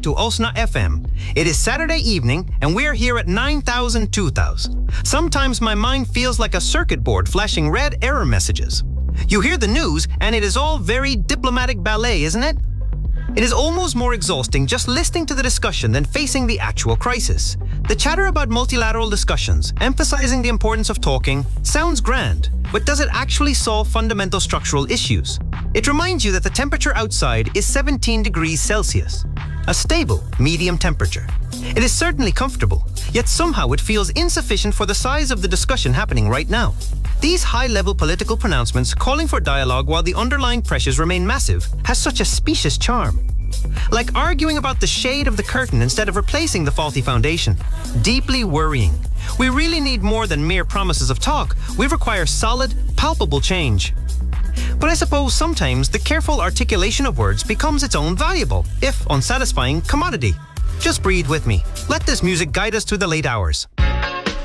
back to Osna FM. It is Saturday evening, and we're here at 9000 2000. Sometimes my mind feels like a circuit board flashing red error messages. You hear the news, and it is all very diplomatic ballet, isn't it? It is almost more exhausting just listening to the discussion than facing the actual crisis. The chatter about multilateral discussions, emphasizing the importance of talking, sounds grand, but does it actually solve fundamental structural issues? It reminds you that the temperature outside is 17 degrees Celsius, a stable, medium temperature. It is certainly comfortable, yet somehow it feels insufficient for the size of the discussion happening right now. These high-level political pronouncements calling for dialogue while the underlying pressures remain massive has such a specious charm. Like arguing about the shade of the curtain instead of replacing the faulty foundation. Deeply worrying. We really need more than mere promises of talk. We require solid, palpable change. But I suppose sometimes the careful articulation of words becomes its own valuable, if unsatisfying, commodity. Just breathe with me. Let this music guide us through the late hours.